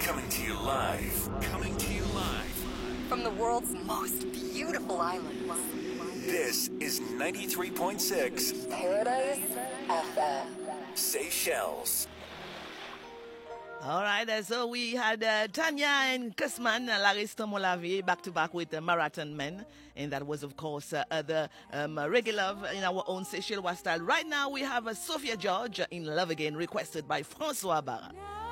Coming to you live. Coming to you live. From the world's most beautiful islands. This is 93.6 Paradise FM. Seychelles. All right, so we had Tanya and Kusman, Larissa Molavi, back to back with the Marathon Men. And that was, of course, the Reggae Love in our own Seychelles style. Right now, we have Sophia George in Love Again, requested by Francois Barra.